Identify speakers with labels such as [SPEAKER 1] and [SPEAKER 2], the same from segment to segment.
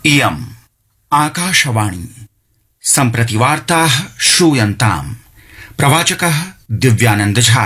[SPEAKER 1] इयम् आकाशवाणी सम्प्रति वार्ताः श्रूयन्ताम् प्रवाचकः दिव्यानंद झा।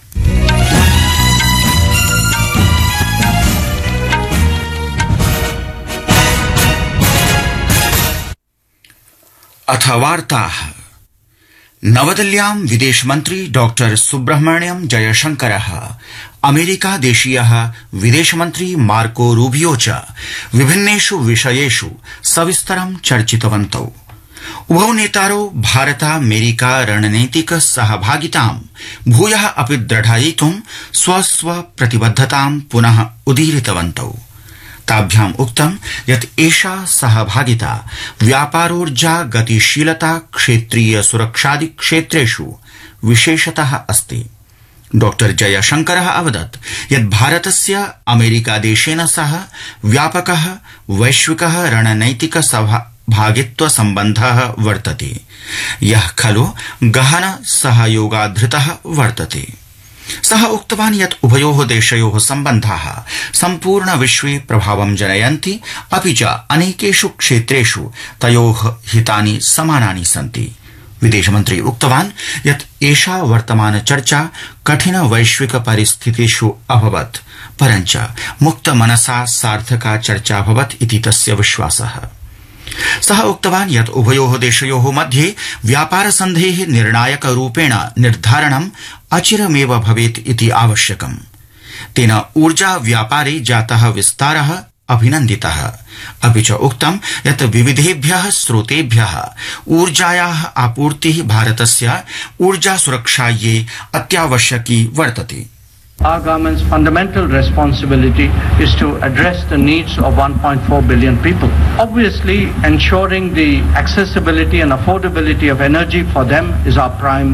[SPEAKER 1] अथ वार्ताः। नवदिल्ल्यां विदेशमन्त्री डॉक्टर सुब्रह्मण्यम जयशंकरः अमेरिका देशीयः विदेशमन्त्री मार्को रूबियो च विभिन्नेषु विषयेषु सविस्तरं चर्चितवन्तौ। उभौ नेतारौ भारतामेरिका रणनैतिक सहभागितां भूयः अपि दृढयितुं स्वस्व प्रतिबद्धतां पुनः उदीरितवन्तौ। ताभ्याम् उक्तं यत् एषा सहभागिता व्यापारोर्जा गतिशीलता क्षेत्रीय सुरक्षादि क्षेत्रेषु विशेषतः अस्ति। डॉक्टर जयशंकरः अवदत् यत् भारतस्य अमेरिकादेशेन सह व्यापकः वैश्विकः रणनैतिक सहभागित्व सम्बन्धः वर्तते, यः खलु गहन सहयोगाधृतः वर्तते। सः उक्तवान् यत् उभयोः देशयोः सम्बन्धाः सम्पूर्ण विश्वे प्रभावं जनयन्ति, अपि च अनेकेषु क्षेत्रेषु तयोः हितानि समानानि सन्ति। विदेशमन्त्री उक्तवान् यत् एषा वर्तमान चर्चा कठिन वैश्विक परिस्थितिषु अभवत्, परञ्च मुक्तमनसा सार्थका चर्चा अभवत् इति तस्य विश्वासः। सः उक्तवान् यत् उभयोः देशयोः मध्ये व्यापार सन्धेः निर्णायक रूपेण निर्धारणम् अचिरमेव भवेत् इति आवश्यकम्। तेन ऊर्जा व्यापारे जातः विस्तारः अभिनन्दितः, अपि च उक्तं यत् विविधेभ्यः स्रोतेभ्यः ऊर्जायाः आपूर्तिः भारतस्य ऊर्जा सुरक्षायै अत्यावश्यकी वर्तते।
[SPEAKER 2] Our government's fundamental responsibility is to address the needs of 1.4 billion people. Obviously, ensuring the accessibility and affordability of energy for them is our prime